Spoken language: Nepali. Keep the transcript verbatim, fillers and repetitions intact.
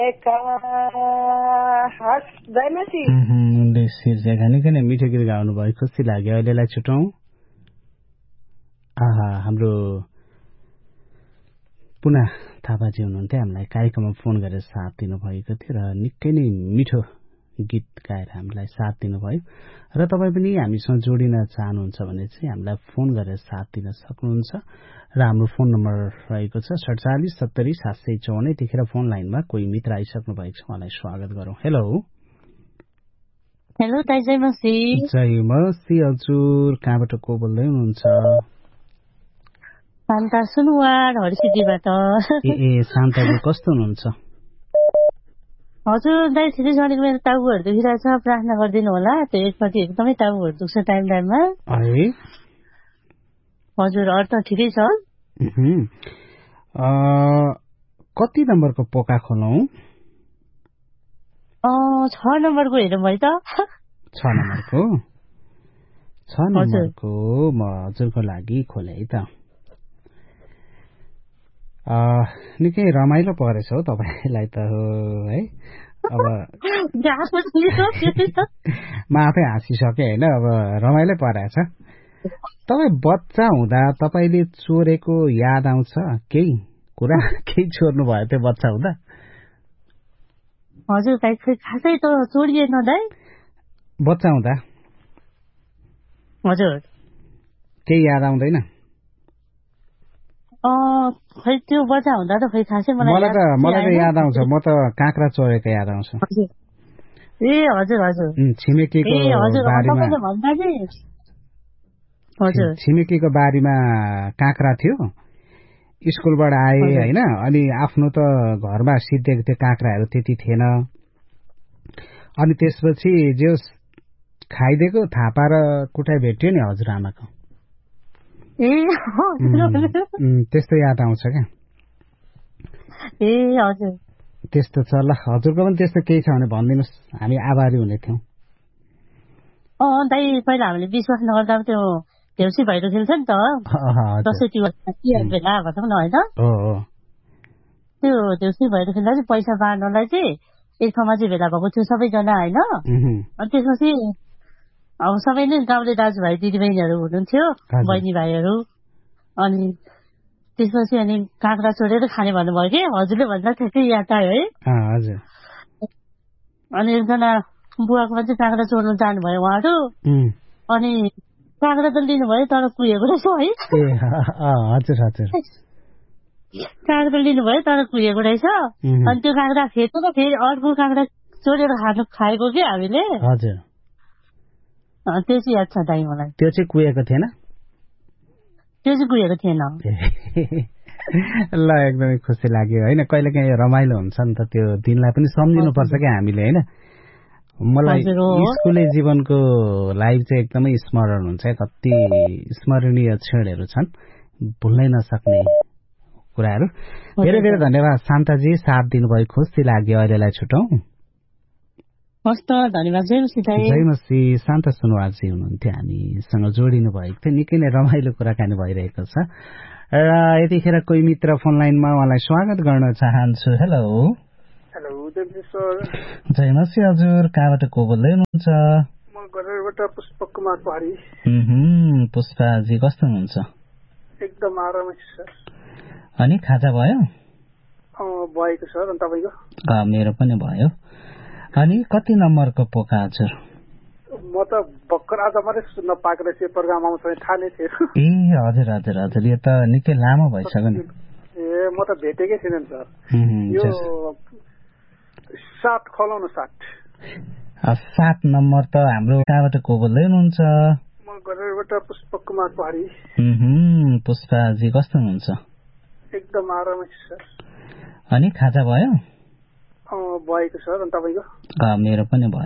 उनले शिरजगा निकै नै मिठो गीत गाउनु भयो, खुसी लाग्यो। अहिलेलाई छुटौँ। आहा, हाम्रो पुनः थापाजी हुनुहुन्थ्यो, हामीलाई कार्यक्रममा फोन गरेर साथ दिनुभएको थियो र निकै नै मिठो गीत गाएर हामीलाई साथ दिनुभयो। र तपाईँ पनि हामीसँग जोडिन चाहनुहुन्छ भने चाहिँ हामीलाई फोन गरेर साथ दिन सक्नुहुन्छ र हाम्रो फोन नम्बर रहेको छ सडचालिस सत्तरी सात सय चौवन। यतिखेर फोन लाइनमा कोही मित्र आइसक्नु भएको छ, उहाँलाई स्वागत गरौँ। हेलो हेलो दाइ, जय मसी। जय मसी हजुर, कहाँबाट को बोल्दै हुनुहुन्छ? शान्ता सुनवार हरिसिद्धीबाट। ए ए शान्ताजी कस्तो हुनुहुन्छ? हजुर दाइ, ठिकै छ। अलिक मेरो टाउकोहरू दुखिरहेछ, प्रार्थना गरिदिनु होला। त्यो एकपट्टि एकदमै टाउकोहरू दुख्छ टाइम टाइममा। है हजुर, अरू त ठिकै छ। कति नम्बरको पोका खोलौँ? छ नम्बरको हेरौँ है त। छ नम्बरको छ नम्बरको म हजुरको लागि खोले है त। निकै रमाइलो परेछ हौ तपाईँलाई त है। अब म आफै हाँसिसकेँ होइन, अब रमाइलो परेछ। तपाईँ बच्चा हुँदा तपाईँले चोरेको याद आउँछ केही कुरा? केही चोर्नु भयो त्यो बच्चा हुँदा? हजुर दाइ, खासै त चोरिएन दाइ। बच्चा हुँदा हजुर केही याद आउँदैन? खै त्यो बच्चा हुँदा त खै खासै मलाई मलाई त मलाई त याद आउँछ। म त काँक्रा चोरेको याद आउँछ। ए हजुर हजुर, छिमेकीको बारीमा छिमेकीको बारीमा काँक्रा थियो, स्कुलबाट आए होइन, अनि आफ्नो त घरमा सिद्धेको थियो काँक्राहरू त्यति थिएन। अनि त्यसपछि जे खाइदिएको थापा र कुटाइ भेट्यो नि हजुरआमाको। ए त्यस्तो याद आउँछ क्या। ए हजुर, त्यस्तो छ। ल हजुरको पनि त्यस्तो केही छ भने भनिदिनुहोस्, हामी आभारी हुने थियौँ। अँ दाइ, पहिला हामीले विश्वास नगर्दा त्यो देउसी भैरो खेल्छ नि त, दसैँ तिहार बेला भनौँ न होइन। त्यो देउसी भैरो खेल्दा चाहिँ पैसा बाँड्नलाई चाहिँ एक ठाउँमा चाहिँ भेला भएको थियो सबैजना होइन। अनि त्यसपछि अब सबै नै गाउँले दाजुभाइ दिदीबहिनीहरू हुनुहुन्थ्यो, बहिनी भाइहरू। अनि त्यसपछि अनि काँक्रा चोरेर खाने भन्नुभयो कि हजुरले भन्दा ठ्याक्कै याद आयो है। अनि एकजना बुवाकोमा चाहिँ काँक्रा चोर्नु जानुभयो उहाँहरू। अनि काँक्रा त लिनुभयो तर कुहेको रहेछ है। हजुर हजुर, काँक्रा लिनुभयो तर कुहेको रहेछ। अनि त्यो काँक्रा फेर्नु त फेरि अर्को काँक्रा चोरेर खानु खाएको कि हामीले। हजुर, त्यो चाहिँ याद छ दाइ मलाई। त्यो चाहिँ कुहेको थिएन? त्यो चाहिँ कुहेको थिएन। ल एकदमै खुसी लाग्यो होइन। कहिले काहीँ रमाइलो हुन्छ नि त, त्यो दिनलाई पनि सम्झिनुपर्छ क्या हामीले होइन। मलाई स्कुले जीवनको लाइफ चाहिँ एकदमै स्मरण हुन्छ। कति स्मरणीय क्षणहरू छन्, भुल्नै नसक्ने कुराहरू। धेरै धेरै धन्यवाद शान्ताजी, साथ दिनुभयो, खुसी लाग्यो। अहिलेलाई छुटौँ। हस् त, धन्यवाद। जय मसी दाइ। जय मसी। शान्ता सुनवारजी हुनुहुन्थ्यो, हामीसँग जोडिनु भएको थियो। निकै नै रमाइलो कुराकानी भइरहेको छ र यतिखेर कोही मित्र फोन लाइनमा, उहाँलाई स्वागत गर्न चाहन्छु। हेलो हेलो, जय सर। जय मसी हजुर, कहाँबाट को बोल्दै हुनुहुन्छ? म गढवालबाट पुष्प कुमार पहाडी। पुष्पाजी कस्तो हुनुहुन्छ? एकदम आरामै छु सर। अनि खाजा भयो? भएको सर। अनि तपाईँको? मेरो पनि भयो। अनि कति नम्बरको पोका हजुर? म त भर्खर आज मात्रै सुन्न पाएको रहेछ, प्रोग्राम आउँछ थाहा नै थियो। ए हजुर हजुर हजुर, यो त निकै लामो भइसक्यो नि। ए म त भेटेकै थिइनँ सर। यो सात खोलाउनु न सात सात नम्बर त हाम्रो कहाँबाट को बोल्दै हुनुहुन्छ? म गढवालबाट पुष्प कुमार पहाडी। पुष्पाजी कस्तो हुनुहुन्छ? एकदम आरामै छु सर। अनि खाजा भयो? भएको सर। अनि तपाईँको? मेरो पनि भयो।